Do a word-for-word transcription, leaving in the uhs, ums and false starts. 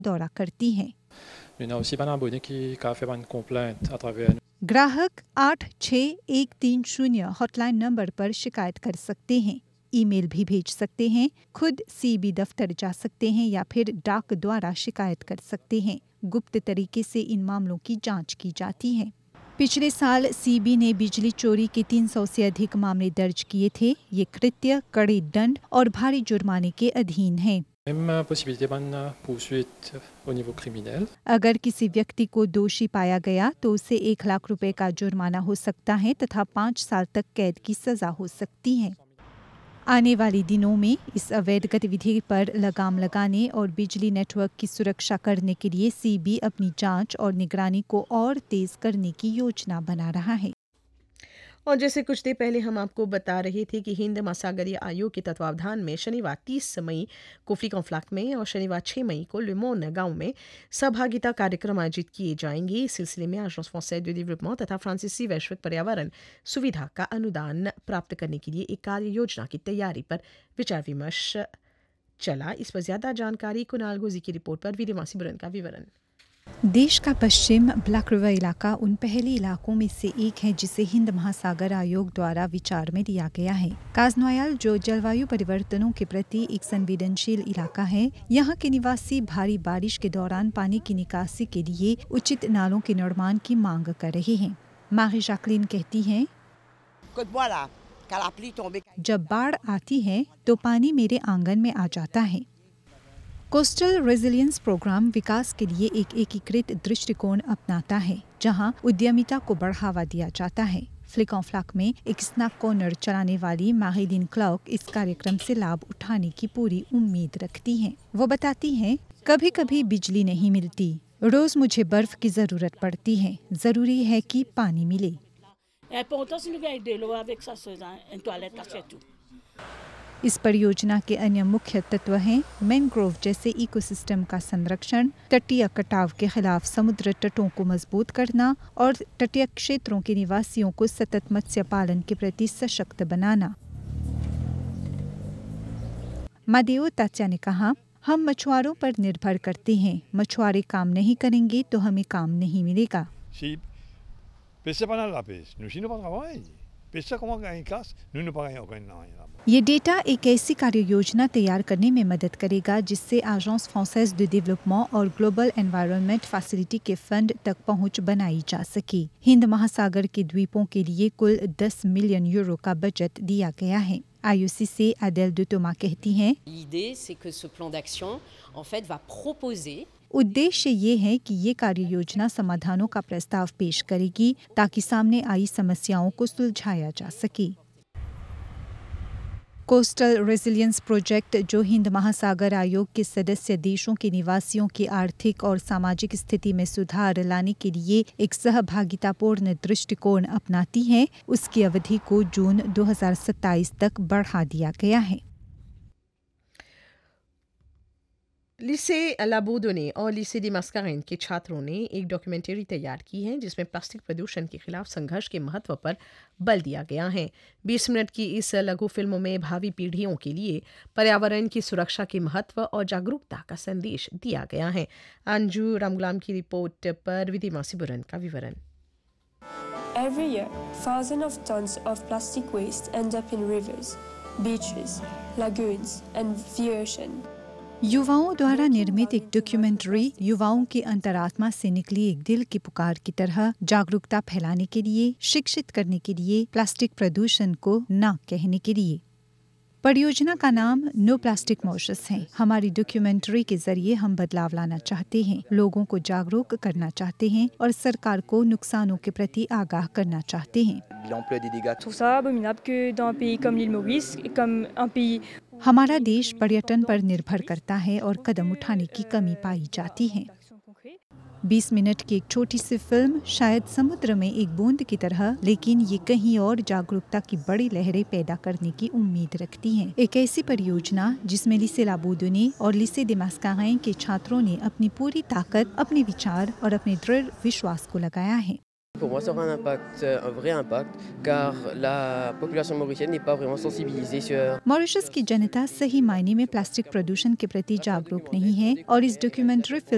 दौरा करती हैं। On a aussi pas d'abonnés qui, qui a fait une complainte à travers ग्राहक आठ छः एक तीन शून्य हॉटलाइन नंबर पर शिकायत कर सकते हैं। ईमेल भी भेज सकते हैं, खुद सीबी दफ्तर जा सकते हैं या फिर डाक द्वारा शिकायत कर सकते हैं। गुप्त तरीके से इन मामलों की जांच की जाती है। पिछले साल सीबी ने बिजली चोरी के तीन सौ से अधिक मामले दर्ज किए थे। ये कृत्य कड़े दंड और भारी जुर्माने के अधीन है। même possibilité d'une poursuite au niveau criminel. अगर किसी व्यक्ति को दोषी पाया गया तो उसे एक लाख रुपए का जुर्माना हो सकता है तथा पाँच साल तक कैद की सजा हो सकती है। आने वाले दिनों में इस अवैध गतिविधि पर लगाम लगाने और बिजली नेटवर्क की सुरक्षा करने के लिए सीबी अपनी जांच और निगरानी को और तेज करने की योजना बना रहा है। और जैसे कुछ देर पहले हम आपको बता रहे थे कि हिंद महासागरीय आयोग के तत्वावधान में शनिवार तीस मई को फ्लिकॉन्फ्लाक में और शनिवार छह मई को लिमोन गांव में सहभागिता कार्यक्रम आयोजित किए जाएंगे। इस सिलसिले में एजेंस फ्रांसाइज de développement तथा फ्रांसीसी वैश्विक पर्यावरण सुविधा का अनुदान प्राप्त करने के लिए एक कार्य योजना की तैयारी पर विचार विमर्श चला। इस पर ज्यादा जानकारी कुणाल गोजी की रिपोर्ट पर विदेवासी बुरन का विवरण। देश का पश्चिम ब्लैक रिवर इलाका उन पहले इलाकों में से एक है जिसे हिंद महासागर आयोग द्वारा विचार में लिया गया है। काजनोयाल, जो जलवायु परिवर्तनों के प्रति एक संवेदनशील इलाका है, यहाँ के निवासी भारी बारिश के दौरान पानी की निकासी के लिए उचित नालों के निर्माण की मांग कर रहे हैं। मारी जैकलीन कहती हैं, जब बाढ़ आती है तो पानी मेरे आंगन में आ जाता है। कोस्टल रेजिलियंस प्रोग्राम विकास के लिए एक एकीकृत दृष्टिकोण अपनाता है जहां उद्यमिता को बढ़ावा दिया जाता है। फ्लिकॉन्फ्लाक में एक स्नैक कॉर्नर चलाने वाली माहिलीन क्लार्क इस कार्यक्रम से लाभ उठाने की पूरी उम्मीद रखती हैं। वो बताती हैं, कभी कभी बिजली नहीं मिलती, रोज मुझे बर्फ की जरूरत पड़ती है, जरूरी है कि पानी मिले। इस परियोजना के अन्य मुख्य तत्व हैं मैंग्रोव जैसे इकोसिस्टम का संरक्षण, तटीय कटाव के खिलाफ समुद्र तटों को मजबूत करना और तटीय क्षेत्रों के निवासियों को सतत मत्स्य पालन के प्रति सशक्त बनाना। मादेओ ताच्या ने कहा, हम मछुआरों पर निर्भर करते हैं। मछुआरे काम नहीं करेंगे तो हमें काम नहीं मिलेगा। ये डेटा एक ऐसी कार्य योजना तैयार करने में मदद करेगा जिससे एजेंस फ्रांसाइज de développement और ग्लोबल एनवायरनमेंट फैसिलिटी के फंड तक पहुंच बनाई जा सके। हिंद महासागर के द्वीपों के लिए कुल दस मिलियन यूरो का बजट दिया गया है। आईयूसी से अदेल दुतोमा कहती हैं, उद्देश्य ये है कि ये कार्य योजना समाधानों का प्रस्ताव पेश करेगी ताकि सामने आई समस्याओं को सुलझाया जा सके। कोस्टल रेजिलियंस प्रोजेक्ट, जो हिंद महासागर आयोग के सदस्य देशों के निवासियों की आर्थिक और सामाजिक स्थिति में सुधार लाने के लिए एक सहभागितापूर्ण दृष्टिकोण अपनाती है, उसकी अवधि को जून दो हज़ार सत्ताईस तक बढ़ा दिया गया है। लिसे लाबोदोने और लिसे दी मास्कारेन के छात्रों ने एक डॉक्यूमेंट्री तैयार की है जिसमें प्लास्टिक प्रदूषण के खिलाफ संघर्ष के महत्व पर बल दिया गया है। बीस मिनट की इस लघु फिल्म में भावी पीढ़ियों के लिए पर्यावरण की सुरक्षा के महत्व और जागरूकता का संदेश दिया गया है। अंजू रामगुलाम की रिपोर्ट पर विदिमासी बुरन का विवरण। Every year, thousands of tons of plastic waste end up in rivers, beaches, lagoons and the ocean. युवाओं द्वारा निर्मित एक डॉक्यूमेंट्री युवाओं की अंतरात्मा से निकली एक दिल की पुकार की तरह जागरूकता फैलाने के लिए, शिक्षित करने के लिए, प्लास्टिक प्रदूषण को ना कहने के लिए। परियोजना का नाम नो प्लास्टिक मॉरिशस है। हमारी डॉक्यूमेंट्री के जरिए हम बदलाव लाना चाहते हैं, लोगों को जागरूक करना चाहते हैं और सरकार को नुकसानों के प्रति आगाह करना चाहते हैं। हमारा देश पर्यटन पर निर्भर करता है और कदम उठाने की कमी पाई जाती है। बीस मिनट की एक छोटी सी फिल्म शायद समुद्र में एक बूंद की तरह, लेकिन ये कहीं और जागरूकता की बड़ी लहरें पैदा करने की उम्मीद रखती है। एक ऐसी परियोजना जिसमें लिसे लाबोदोने और लिसे दे मास्कारेन के छात्रों ने अपनी पूरी ताकत, अपने विचार और अपने दृढ़ विश्वास को लगाया है। Pour moi, ça aura un impact, un vrai impact, car la population mauricienne n'est pas vraiment sensibilisée sur... Mauritius की जनता सही मायने में प्लास्टिक प्रदूषण के प्रति जागरूक नहीं है और इस डॉक्यूमेंट्री फिल्म